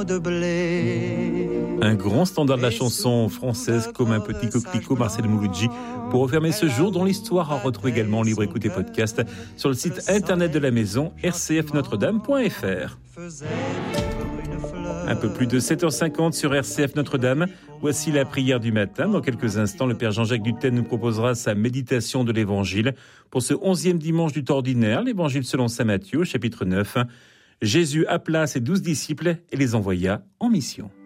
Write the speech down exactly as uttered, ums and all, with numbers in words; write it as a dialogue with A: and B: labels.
A: de blé.
B: Un grand standard de la chanson française comme un petit coquelicot, Marcel Mouloudji, pour refermer ce jour dont l'histoire à retrouver également en libre écoute et podcast sur le site internet de la maison r c f notre dame point f r. Un peu plus de sept heures cinquante sur R C F Notre-Dame. Voici la prière du matin. Dans quelques instants, le Père Jean-Jacques Dutel nous proposera sa méditation de l'Évangile pour ce onzième dimanche du temps ordinaire, l'Évangile selon saint Matthieu, chapitre neuf. Jésus appela ses douze disciples et les envoya en mission.